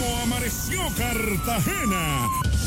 amaneció Cartagena?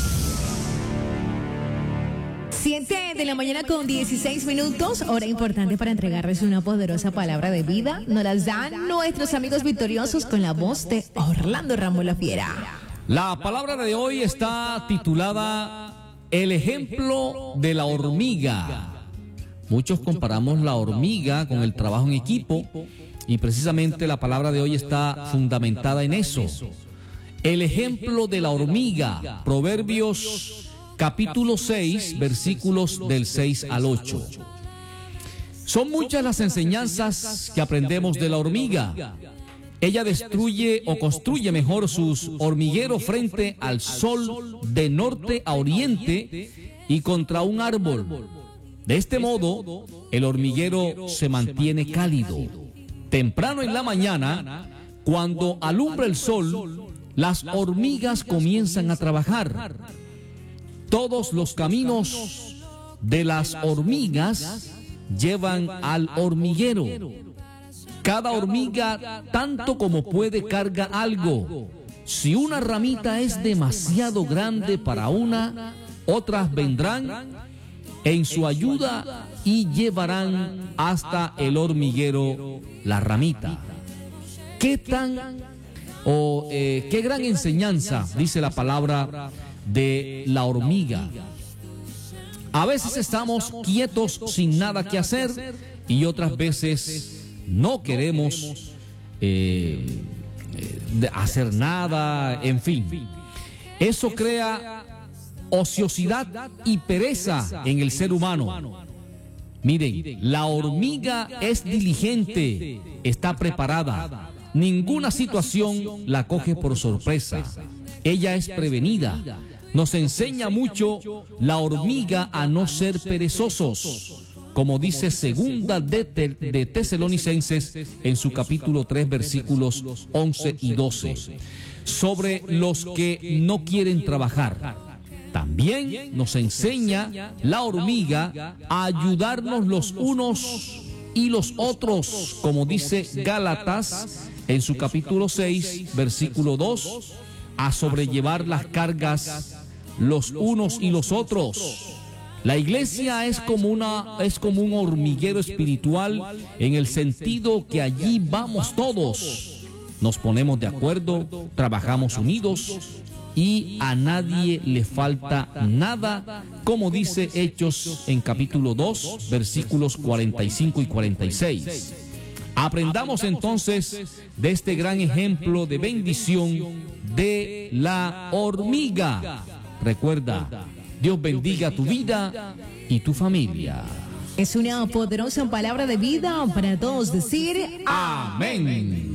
7 de la mañana con 16 minutos, hora importante para entregarles una poderosa palabra de vida. Nos las dan nuestros amigos victoriosos con la voz de Orlando Ramos La Fiera. La palabra de hoy está titulada El ejemplo de la hormiga. Muchos comparamos la hormiga con el trabajo en equipo y precisamente la palabra de hoy está fundamentada en eso. El ejemplo de la hormiga, Proverbios capítulo 6, versículos del 6 al 8. Son muchas las enseñanzas que aprendemos de la hormiga. Ella destruye o construye mejor sus hormigueros frente al sol de norte a oriente y contra un árbol. De este modo, el hormiguero se mantiene cálido. Temprano en la mañana, cuando alumbra el sol, las hormigas comienzan a trabajar. Todos los caminos de las hormigas llevan al hormiguero. Cada hormiga, tanto como puede, carga algo. Si una ramita es demasiado grande para una, otras vendrán en su ayuda y llevarán hasta el hormiguero la ramita. ¿Qué gran enseñanza dice la palabra de la hormiga? A veces estamos quietos sin nada que hacer y otras veces no queremos hacer nada, en fin. Eso crea ociosidad y pereza en el ser humano. Miren, la hormiga es diligente, está preparada. Ninguna situación la coge por sorpresa. Ella es prevenida. Nos enseña mucho la hormiga a no ser perezosos, como dice segunda de Tesalonicenses en su capítulo 3, versículos 11 y 12, sobre los que no quieren trabajar. También nos enseña la hormiga a ayudarnos los unos y los otros, como dice Gálatas en su capítulo 6, versículo 2, a sobrellevar las cargas los unos y los otros. La iglesia es como un hormiguero espiritual en el sentido que allí vamos todos. Nos ponemos de acuerdo, trabajamos unidos y a nadie le falta nada, como dice Hechos en capítulo 2, versículos 45 y 46. Aprendamos entonces de este gran ejemplo de bendición de la hormiga. Recuerda, Dios bendiga tu vida y tu familia. Es una poderosa palabra de vida para todos decir amén.